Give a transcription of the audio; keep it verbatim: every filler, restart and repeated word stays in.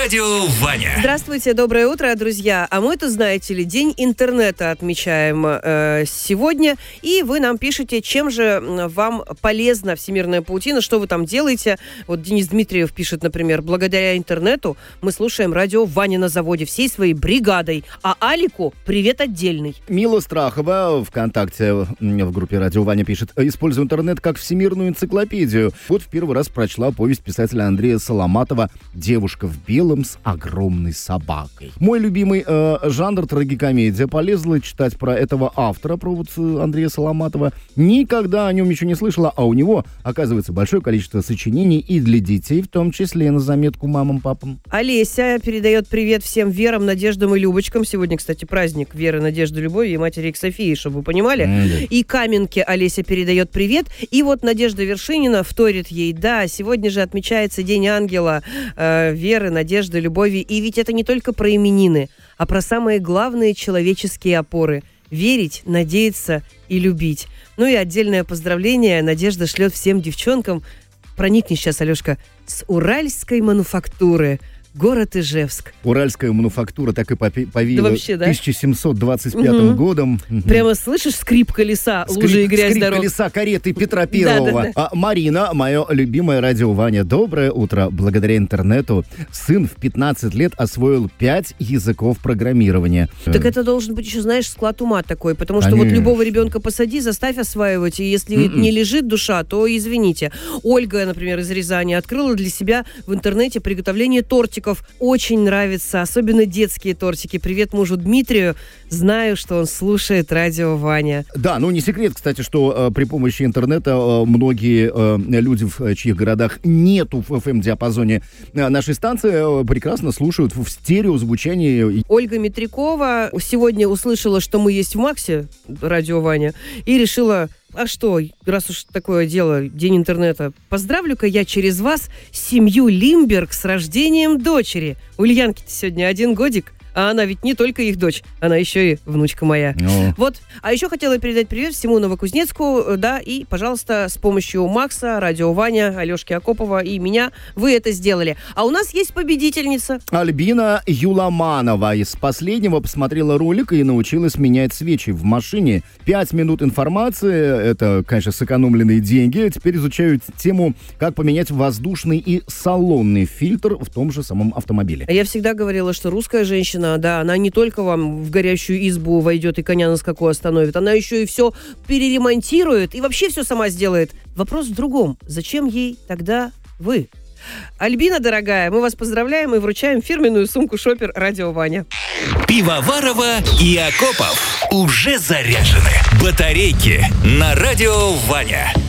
Радио Ваня. Здравствуйте, доброе утро, друзья. А мы тут, знаете ли, День интернета отмечаем э, сегодня. И вы нам пишете, чем же вам полезна всемирная паутина, что вы там делаете. Вот Денис Дмитриев пишет, например, благодаря интернету мы слушаем радио Ваня на заводе всей своей бригадой. А Алику привет отдельный. Мила Страхова ВКонтакте в группе «Радио Ваня» пишет: использую интернет как всемирную энциклопедию. Вот в первый раз прочла повесть писателя Андрея Соломатова «Девушка в белом с огромной собакой». Мой любимый э, жанр трагикомедия. Полезла читать про этого автора, про вот Андрея Соломатова. Никогда о нем еще не слышала, а у него, оказывается, большое количество сочинений и для детей, в том числе на заметку мамам, папам. Олеся передает привет всем Верам, Надеждам и Любочкам. Сегодня, кстати, праздник Веры, Надежды, Любови и матери их Софии, чтобы вы понимали. Mm-hmm. И Каменке Олеся передает привет. И вот Надежда Вершинина вторит ей: да, сегодня же отмечается День ангела, э, Веры, Надежды, Любови. И ведь это не только про именины, а про самые главные человеческие опоры. Верить, надеяться и любить. Ну и отдельное поздравление Надежда шлет всем девчонкам. Проникни сейчас, Алешка, с уральской мануфактуры. Город Ижевск. Уральская мануфактура так и повеяла да вообще, да? тысяча семьсот двадцать пятым угу. годом. Прямо слышишь скрип колеса, скрип, лужи и грязь скрип дорог. колеса кареты Петра Первого. Да, да, да. А Марина, мое любимое радио Ваня. Доброе утро. Благодаря интернету сын в пятнадцать лет освоил пять языков программирования. Так это должен быть еще, знаешь, склад ума такой, потому что Конечно. Вот любого ребенка посади, заставь осваивать, и если Mm-mm. не лежит душа, то извините. Ольга, например, из Рязани открыла для себя в интернете приготовление тортиков. Очень нравится, особенно детские тортики. Привет мужу Дмитрию. Знаю, что он слушает радио Ваня. Да, ну не секрет, кстати, что э, при помощи интернета э, многие э, люди, в чьих городах нету в эф эм-диапазоне э, нашей станции, э, прекрасно слушают в стереозвучании. Ольга Митрякова сегодня услышала, что мы есть в Максе, радио Ваня, и решила: а что, раз уж такое дело, День интернета, поздравлю-ка я через вас семью Лимберг с рождением дочери. У Ульянки-то сегодня один годик, а она ведь не только их дочь, она еще и внучка моя. О. Вот. А еще хотела передать привет всему Новокузнецку, да, и, пожалуйста, с помощью Макса, радио Ваня, Алешки Акопова и меня вы это сделали. А у нас есть победительница. Альбина Юламанова из последнего посмотрела ролик и научилась менять свечи в машине. Пять минут информации, это, конечно, сэкономленные деньги. Теперь изучают тему, как поменять воздушный и салонный фильтр в том же самом автомобиле. Я всегда говорила, что русская женщина, да, она не только вам в горящую избу войдет и коня на скаку остановит, она еще и все переремонтирует и вообще все сама сделает. Вопрос в другом. Зачем ей тогда вы? Альбина, дорогая, мы вас поздравляем и вручаем фирменную сумку «Шопер» радио Ваня. Пивоварова и Акопов уже заряжены. Батарейки на радио Ваня.